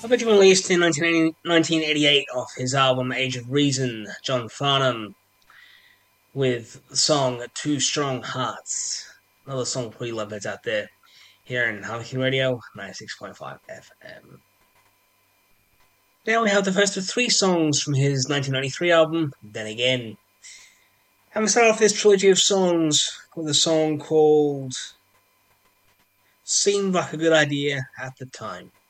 Originally released in 1988 off his album Age of Reason, John Farnham, with the song Two Strong Hearts. Another song for you lovers out there here in Harlequin Radio 96.5 FM. Now we have the first of three songs from his 1993 album, Then Again. And we start off this trilogy of songs with a song called Seemed Like a Good Idea at the Time.